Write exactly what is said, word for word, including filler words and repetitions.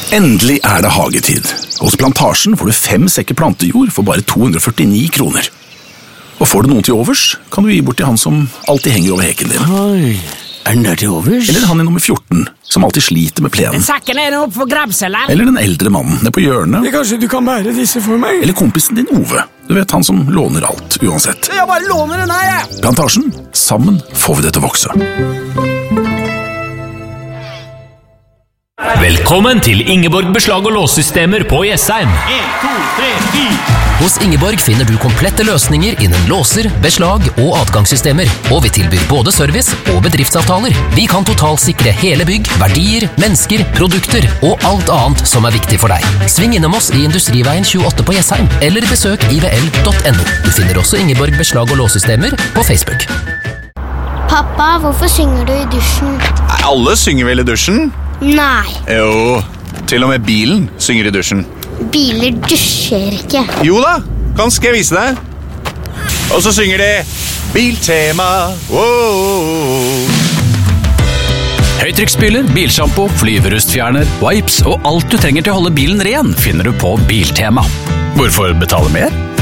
Endelig er det hagetid. Hos Plantasjen får du fem sekker plantejord for bare to hundre og førtini kroner. Og får du noen til overs, kan du gi bort til han som alltid henger over heken din. Oi, er den der til overs? Eller han i nummer fjorten, som alltid sliter med plenen. Sakken er opp for grabs, eller? Eller den eldre mannen nede på hjørnet. Kanskje du kan bære disse for meg? Eller kompisen din Ove. Du vet, han som låner alt, uansett. Jeg bare låner den her, jeg! Plantasjen. Sammen får vi det til å vokse. Velkommen til Ingeborg Beslag og Låssystemer på Jessheim. En, to, tre, fire. Hos Ingeborg finner du komplette løsninger innen låser, beslag og adgangssystemer, og vi tilbyr både service og bedriftsavtaler. Vi kan totalsikre hele bygg, verdier, mennesker, produkter og alt annet som er viktig for deg. Sving innom oss i Industriveien tjueåtte på Jessheim, eller besøk i v l punktum n o. Du finner også Ingeborg Beslag og Låssystemer på Facebook. Pappa, hvorfor synger du i dusjen? Nei, alle synger vel i dusjen? Nei, Jo, til og med bilen synger i dusjen. biler dusjer ikke. Jo da, kan skal jeg vise deg. Og så synger de Biltema. Wow. Høytrykksspyler, bilshampoo, flyverustfjerner, wipes og alt du trenger til å holde bilen ren finner du på Biltema. Hvorfor betale mer?